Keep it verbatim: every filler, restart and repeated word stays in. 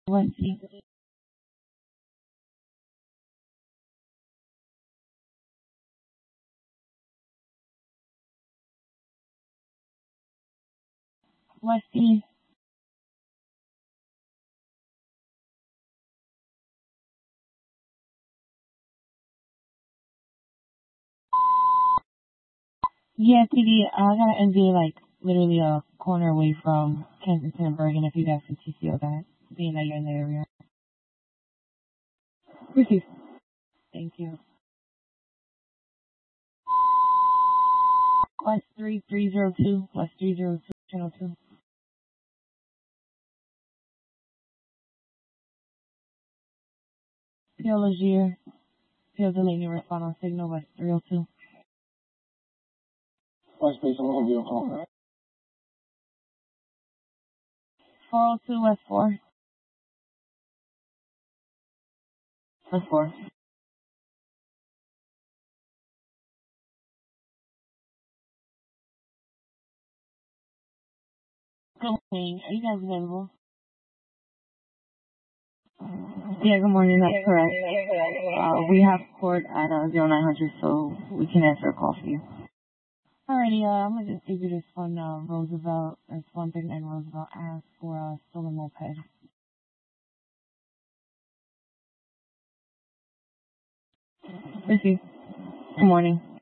Let's see. Let's see. Yeah, T D, I got N V A like literally a corner away from Kensington and Bergen if you guys can T C O that, being that you're in the area. Receive. Thank you. West three three zero two, West three zero two, channel two. P L Legier, P L delaying respond on signal, West three oh two. West Base, I'm going to be on call. four oh two, West four. West four. Good morning. Are you guys available? Yeah, good morning. That's correct. Uh, we have court at uh, zero nine hundred, so we can answer a call for you. Alrighty, uh, I'm gonna just give you this one, uh, Roosevelt. There's one thing and Roosevelt asked for a stolen moped. Receive. Good morning.